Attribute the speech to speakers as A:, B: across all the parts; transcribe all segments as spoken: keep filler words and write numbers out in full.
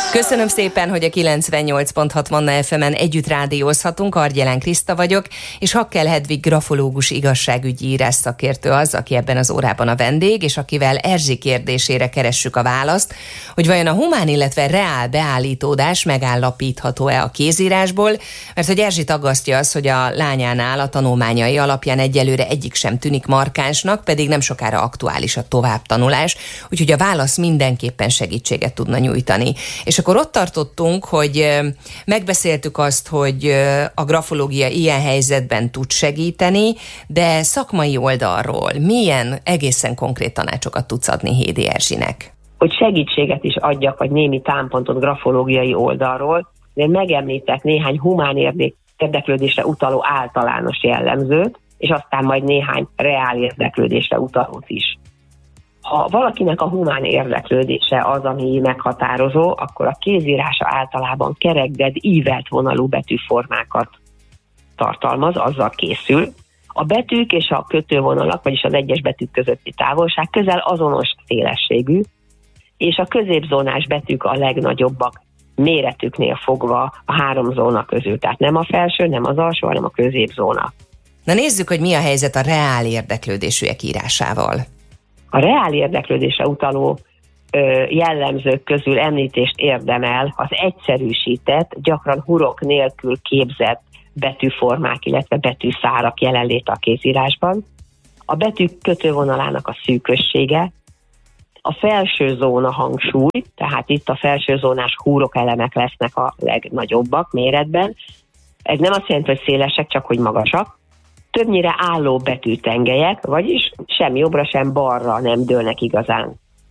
A: Köszönöm szépen, hogy a kilencvennyolc pont hat Manna ef emen együtt rádiózhatunk. Argyelán Kriszta vagyok, és Hakkel Hedvig grafológus, igazságügyi írás szakértő az, aki ebben az órában a vendég, és akivel Erzsi kérdésére keressük a választ, hogy vajon a humán, illetve reál beállítódás megállapítható-e a kézírásból, mert hogy Erzsit aggasztja az, hogy a lányánál a tanulmányai alapján egyelőre egyik sem tűnik markánsnak, pedig nem sokára aktuális a továbbtanulás, úgyhogy a válasz mindenképpen segítséget tudna nyújtani. És akkor ott tartottunk, hogy megbeszéltük azt, hogy a grafológia ilyen helyzetben tud segíteni, de szakmai oldalról milyen egészen konkrét tanácsokat tudsz adni Hédi Erzsinek?
B: Hogy segítséget is adjak, vagy némi támpontot grafológiai oldalról, de megemlítek néhány humán érdeklődésre utaló általános jellemzőt, és aztán majd néhány reál érdeklődésre utalót is. Ha valakinek a humán érdeklődése az, ami meghatározó, akkor a kézírása általában kerekded, ívelt vonalú betűformákat tartalmaz, azzal készül. A betűk és a kötővonalak, vagyis az egyes betűk közötti távolság közel azonos szélességű, és a középzónás betűk a legnagyobbak méretüknél fogva a három zóna közül. Tehát nem a felső, nem az alsó, hanem a középzóna.
A: Na nézzük, hogy mi a helyzet a reál érdeklődésűek írásával.
B: A reál érdeklődésre utaló ö, jellemzők közül említést érdemel az egyszerűsített, gyakran hurok nélkül képzett betűformák, illetve betűszárak jelenléte a kézírásban, a betűk kötővonalának a szűkössége, a felső zóna hangsúly, tehát itt a felső zónás húrok elemek lesznek a legnagyobbak méretben. Ez nem azt jelenti, hogy szélesek, csak hogy magasak. Többnyire álló betűtengelyek, vagyis sem jobbra, sem balra nem dőlnek igazán.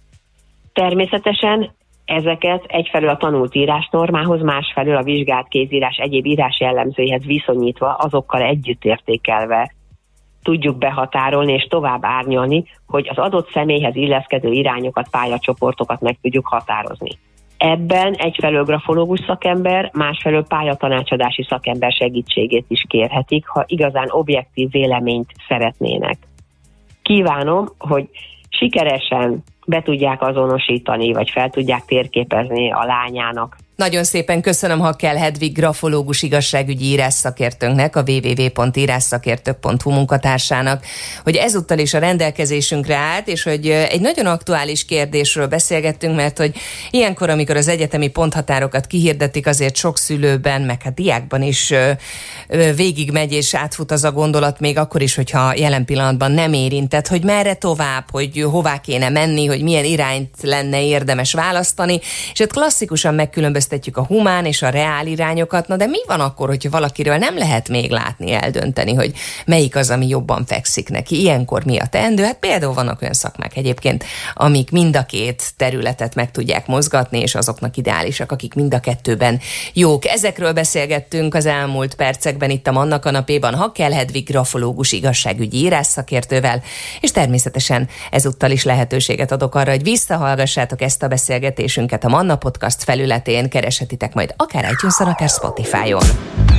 B: Természetesen ezeket egyfelől a tanult írásnormához, másfelől a vizsgált kézírás egyéb írás jellemzőihez viszonyítva, azokkal együtt értékelve tudjuk behatárolni és tovább árnyalni, hogy az adott személyhez illeszkedő irányokat, pályacsoportokat meg tudjuk határozni. Ebben egyfelől grafológus szakember, másfelől pályatanácsadási szakember segítségét is kérhetik, ha igazán objektív véleményt szeretnének. Kívánom, hogy sikeresen be tudják azonosítani, vagy fel tudják térképezni a lányának.
A: Nagyon szépen köszönöm Hakkel Hedvig grafológus, igazságügyi írásszakértőnknek, a double-u double-u double-u pont írásszakértők pont hu munkatársának, hogy ezúttal is a rendelkezésünkre állt, és hogy egy nagyon aktuális kérdésről beszélgettünk, mert hogy ilyenkor, amikor az egyetemi ponthatárokat kihirdetik, azért sok szülőben, meg hát diákban is végigmegy és átfut az a gondolat, még akkor is, hogyha jelen pillanatban nem érintett, hogy merre tovább, hogy hová kéne menni, hogy milyen irányt lenne érdemes választani, és ott klasszikusan megkülönböztetjük a humán és a reál irányokat, na de mi van akkor, hogyha valakiről nem lehet még látni, eldönteni, hogy melyik az, ami jobban fekszik neki? Ilyenkor mi a teendő? Hát például vannak olyan szakmák egyébként, amik mind a két területet meg tudják mozgatni, és azoknak ideálisak, akik mind a kettőben jók. Ezekről beszélgettünk az elmúlt percekben itt a Manna kanapéban Hakkel Hedvig grafológus, igazságügyi írásszakértővel, és természetesen ezúttal is lehetőséget adok arra, hogy visszahallgassátok ezt a beszélgetésünket a Manna Podcast felületén, kereshetitek majd akár iTunes-on, akár Spotify-on.